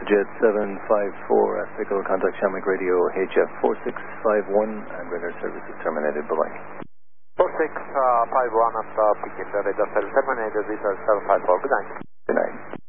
Jet 754, Echo contact Shamrock Radio, HF 4651, and radar service is terminated. Bye-bye. 4651 at Peking, the radar service terminated, this is 754, good night.